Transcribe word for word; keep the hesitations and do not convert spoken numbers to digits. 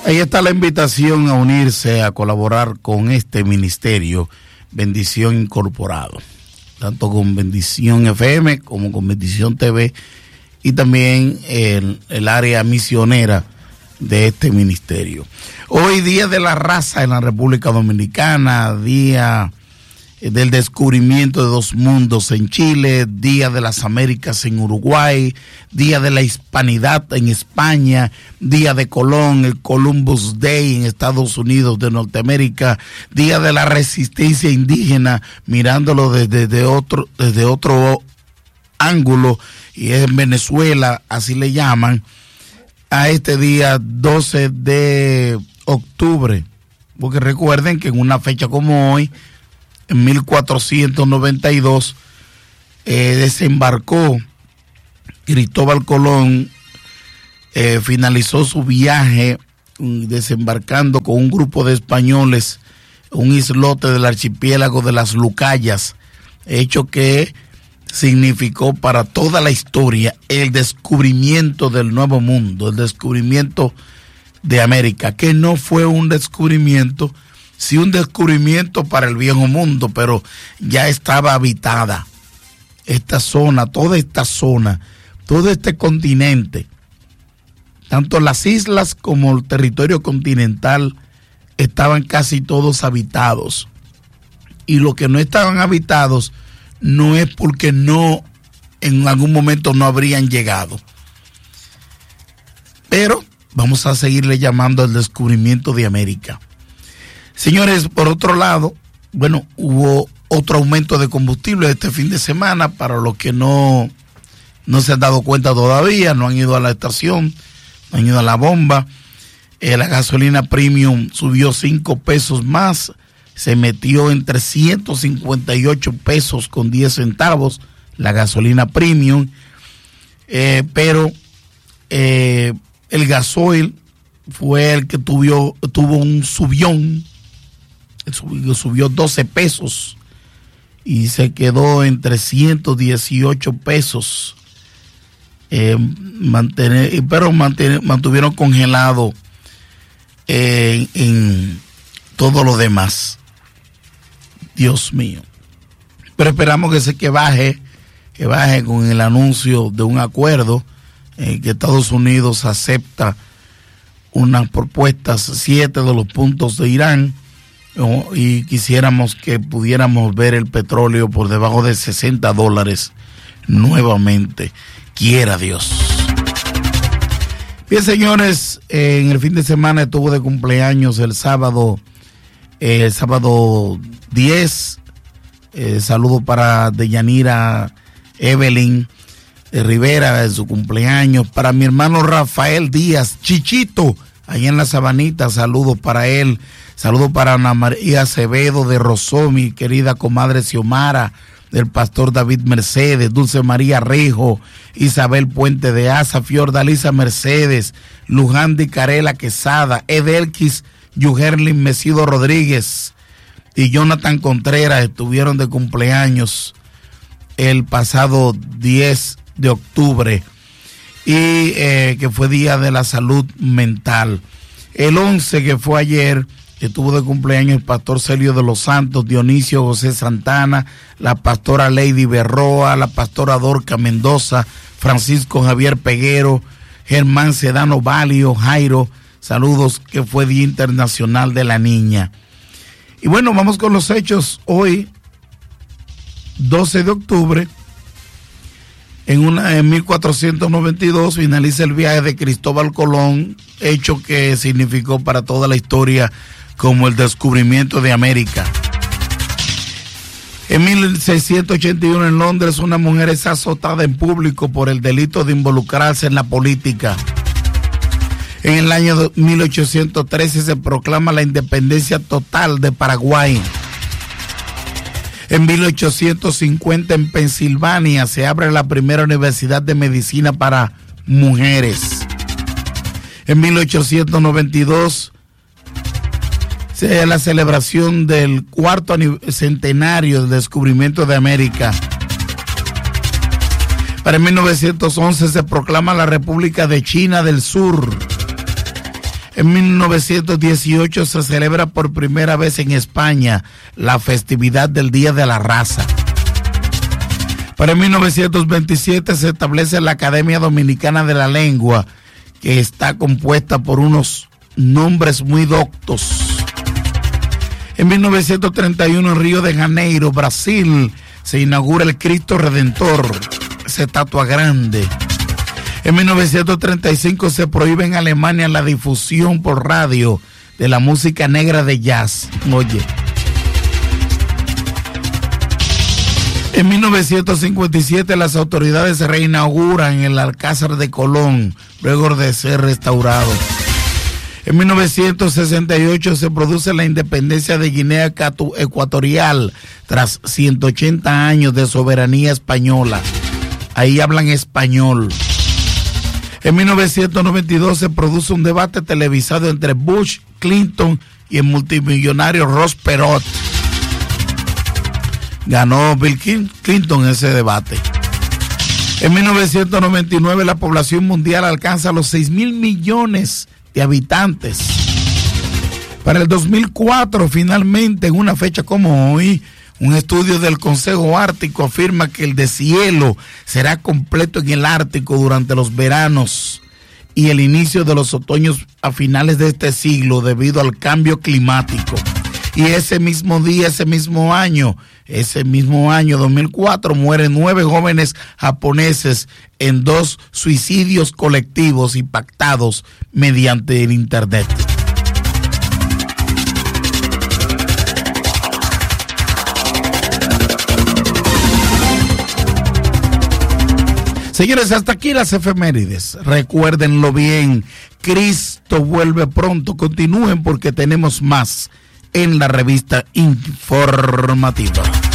Ahí está la invitación a unirse, a colaborar con este ministerio, Bendición Incorporado, tanto con Bendición F M como con Bendición T V y también el, el área misionera de este ministerio. Hoy, Día de la Raza en la República Dominicana, Día del Descubrimiento de dos Mundos en Chile, Día de las Américas en Uruguay, Día de la Hispanidad en España, Día de Colón, el Columbus Day en Estados Unidos de Norteamérica, Día de la Resistencia Indígena, mirándolo desde, desde otro, desde otro ángulo, y es en Venezuela, así le llaman, a este día doce de octubre, porque recuerden que en una fecha como hoy, en mil cuatrocientos noventa y dos, eh, desembarcó Cristóbal Colón, eh, finalizó su viaje desembarcando con un grupo de españoles, un islote del archipiélago de las Lucayas, hecho que significó para toda la historia el descubrimiento del Nuevo Mundo, el descubrimiento de América, que no fue un descubrimiento, sí un descubrimiento para el viejo mundo, pero ya estaba habitada esta zona, toda esta zona, todo este continente, tanto las islas como el territorio continental estaban casi todos habitados, y los que no estaban habitados no es porque no, en algún momento no habrían llegado, pero vamos a seguirle llamando el descubrimiento de América. Señores, por otro lado, bueno, hubo otro aumento de combustible este fin de semana. Para los que no, no se han dado cuenta todavía, no han ido a la estación, no han ido a la bomba, eh, la gasolina premium subió cinco pesos más, se metió en trescientos cincuenta y ocho pesos con diez centavos la gasolina premium, eh, pero eh, el gasoil fue el que tuvo, tuvo un subión, subió, subió doce pesos y se quedó en trescientos dieciocho pesos, eh, mantener, pero mantener, mantuvieron congelado eh, en todo lo demás. Dios mío. Pero esperamos que se que baje, que baje con el anuncio de un acuerdo, eh, que Estados Unidos acepta unas propuestas, siete de los puntos de Irán, oh, y quisiéramos que pudiéramos ver el petróleo por debajo de sesenta dólares nuevamente, quiera Dios. Bien, señores, eh, en el fin de semana estuvo de cumpleaños el sábado, eh, el sábado diez, eh, saludo para Deyanira Evelyn eh, Rivera en su cumpleaños, para mi hermano Rafael Díaz, Chichito, allá en la Sabanita, saludos para él, saludos para Ana María Acevedo de Rosó, mi querida comadre Xiomara, del pastor David Mercedes, Dulce María Rijo, Isabel Puente de Asa, Fiordalisa Mercedes, Luján de Carela Quesada, Edelquis Yugerlin Mesido Rodríguez y Jonathan Contreras estuvieron de cumpleaños el pasado diez de octubre, y eh, que fue Día de la Salud Mental. El once, que fue ayer, estuvo de cumpleaños el pastor Celio de los Santos, Dionisio José Santana, la pastora Lady Berroa, la pastora Dorca Mendoza, Francisco Javier Peguero, Germán Sedano Valio, Jairo, saludos, que fue Día Internacional de la Niña. Y bueno, vamos con los hechos. Hoy, doce de octubre, en, una, en mil cuatrocientos noventa y dos finaliza el viaje de Cristóbal Colón, hecho que significó para toda la historia como el descubrimiento de América. En mil seiscientos ochenta y uno en Londres, una mujer es azotada en público por el delito de involucrarse en la política. En el año mil ochocientos trece se proclama la independencia total de Paraguay. En mil ochocientos cincuenta en Pensilvania se abre la primera universidad de medicina para mujeres. En mil ochocientos noventa y dos se da la celebración del cuarto centenario del descubrimiento de América. Para mil novecientos once se proclama la República de China del Sur. En mil novecientos dieciocho se celebra por primera vez en España la festividad del Día de la Raza. Para mil novecientos veintisiete se establece la Academia Dominicana de la Lengua, que está compuesta por unos nombres muy doctos. En mil novecientos treinta y uno en Río de Janeiro, Brasil, se inaugura el Cristo Redentor, esa estatua grande. En mil novecientos treinta y cinco se prohíbe en Alemania la difusión por radio de la música negra de jazz. Oye. En mil novecientos cincuenta y siete las autoridades reinauguran el Alcázar de Colón, luego de ser restaurado. En mil novecientos sesenta y ocho se produce la independencia de Guinea Ecuatorial tras ciento ochenta años de soberanía española. Ahí hablan español. En mil novecientos noventa y dos se produce un debate televisado entre Bush, Clinton y el multimillonario Ross Perot. Ganó Bill Clinton ese debate. En mil novecientos noventa y nueve la población mundial alcanza los seis mil millones de habitantes. Para el dos mil cuatro, finalmente, en una fecha como hoy, un estudio del Consejo Ártico afirma que el deshielo será completo en el Ártico durante los veranos y el inicio de los otoños a finales de este siglo debido al cambio climático. Y ese mismo día, ese mismo año, ese mismo año dos mil cuatro, mueren nueve jóvenes japoneses en dos suicidios colectivos y pactados mediante el Internet. Señores, hasta aquí las efemérides. Recuérdenlo bien, Cristo vuelve pronto. Continúen porque tenemos más en la revista informativa.